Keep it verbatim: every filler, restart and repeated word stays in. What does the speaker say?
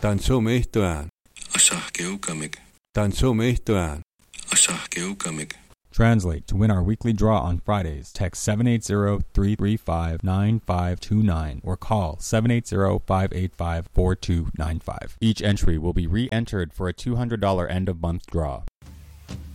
Tansumistuan. Asahkeukamik. Tansumistuan. Asahkeukamik. Translate. To win our weekly draw on Fridays, text seven eight zero, three three five, nine five two nine or call seven eight zero, five eight five, four two nine five. Each entry will be re-entered for a two hundred dollars end-of-month draw.